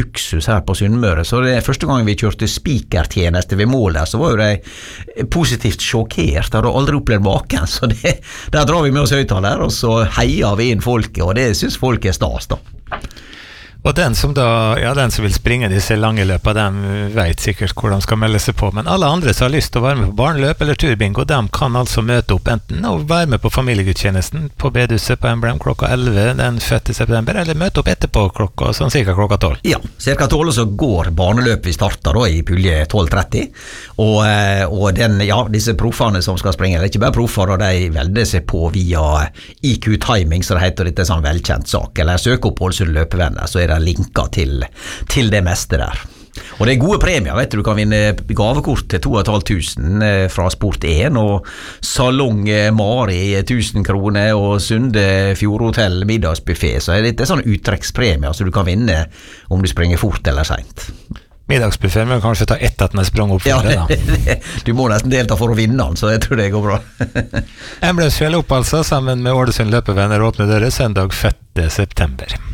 luksus her på Sunnmøre, så det første gang vi kjørte spikertjeneste ved målet, så var jo de positivt sjokkert, hadde aldri opplevd maken, så der drar vi med oss høyttaler, og så heier vi inn folket, og det synes folk stas da. Og den som vil springe disse lange løpene, de vet sikkert hvor de skal melde seg på, men alle andre som har lyst til å være med på barneløp eller turbingo, de kan altså møte opp enten og være med på familiegudstjenesten på Bedehuset på Emblem klokka 11 den 6. september, eller møte opp etterpå sånn cirka klokka 12. Ja, cirka 12 så går barneløp vi starter da i pulje 12.30, og disse proffene som skal springe, eller ikke bare proffer, og de velger seg på via IQ Timing, så det heter dette sånn velkjent sak, eller søk opp Ålesund løpevenner, så det linker til det meste der. Og det gode premier, vet du kan vinne gavekort til 2500 fra Sport 1, og Salong Mari 1000 kroner, og Sunde Fjordhotell middagsbuffet, så dette sånn uttrekkspremier, så du kan vinne om du springer fort eller sent. Middagsbuffet, men kanskje ta ett at den sprang opp for det da. Du må nesten delta for å vinne den, så jeg tror det går bra. Emblemsfjell opp altså, sammen med Ålesund løpevenner åpner dere søndag 5. september.